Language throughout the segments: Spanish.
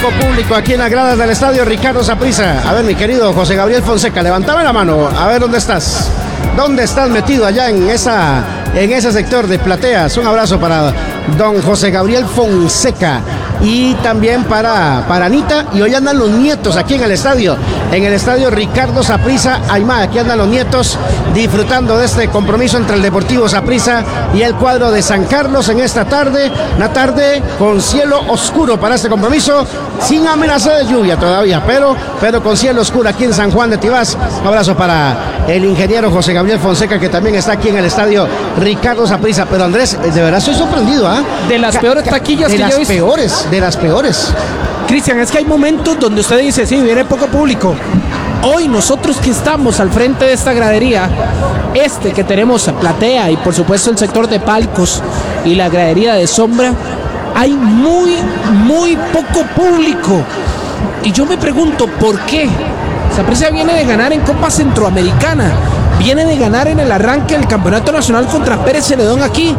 poco público aquí en las gradas del estadio Ricardo Saprissa. A ver, mi querido José Gabriel Fonseca, levántame la mano, a ver dónde estás. ¿Dónde estás metido allá en ese sector de plateas? Un abrazo para don José Gabriel Fonseca y también para Anita. Y hoy andan los nietos aquí en el estadio Ricardo Saprissa Aimá. Aquí andan los nietos disfrutando de este compromiso entre el Deportivo Saprissa y el cuadro de San Carlos en esta tarde. Una tarde con cielo oscuro para este compromiso, sin amenaza de lluvia todavía, pero con cielo oscuro aquí en San Juan de Tibás. Un abrazo para el ingeniero José Gabriel Fonseca, que también está aquí en el estadio Ricardo Saprissa. Pero Andrés, de verdad estoy sorprendido, ¿ah? De las peores taquillas que yo he visto. De las peores. Cristian, es que hay momentos donde usted dice, sí, viene poco público. Hoy nosotros que estamos al frente de esta gradería, que tenemos platea y por supuesto el sector de palcos y la gradería de sombra, hay muy poco público. Y yo me pregunto, ¿por qué? Saprissa viene de ganar en Copa Centroamericana, viene de ganar en el arranque del Campeonato Nacional contra Pérez Celedón aquí.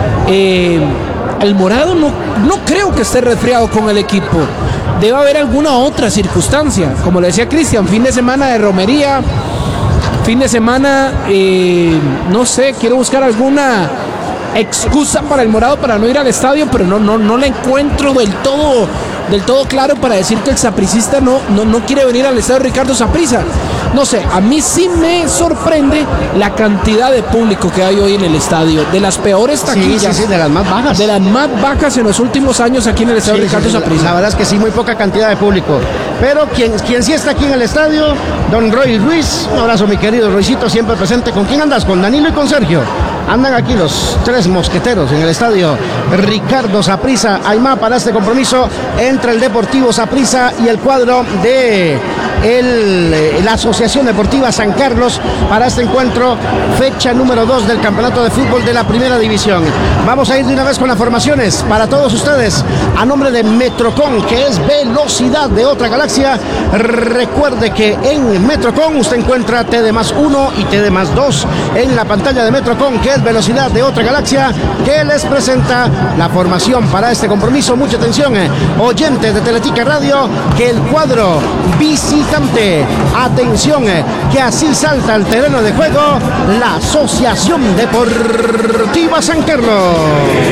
El morado no creo que esté resfriado con el equipo. Debe haber alguna otra circunstancia. Como le decía Cristian, fin de semana de romería, fin de semana, no sé, quiero buscar alguna excusa para el morado para no ir al estadio, pero no la encuentro del todo claro para decir que el sapricista no quiere venir al estadio Ricardo Saprissa. No sé, a mí sí me sorprende la cantidad de público que hay hoy en el estadio, de las peores taquillas. Sí, de las más bajas. De las más bajas en los últimos años aquí en el estadio Ricardo Saprissa. La verdad es que sí, muy poca cantidad de público. Pero quien sí está aquí en el estadio, don Roy Ruiz. Un abrazo, mi querido Roycito, siempre presente. ¿Con quién andas? Con Danilo y con Sergio. Andan aquí los tres mosqueteros en el estadio Ricardo Saprissa Aimá para este compromiso entre el Deportivo Saprissa y el cuadro de la Asociación Deportiva San Carlos para este encuentro, fecha número 2 del Campeonato de Fútbol de la Primera División. Vamos a ir de una vez con las formaciones para todos ustedes a nombre de Metrocon, que es velocidad de otra galaxia. Recuerde que en Metrocon usted encuentra TD+1 y TD+2 en la pantalla de Metrocon, que es velocidad de otra galaxia, que les presenta la formación para este compromiso. Mucha atención, oyentes de Teletica Radio, que el cuadro visitante, atención, que así salta al terreno de juego la Asociación Deportiva San Carlos.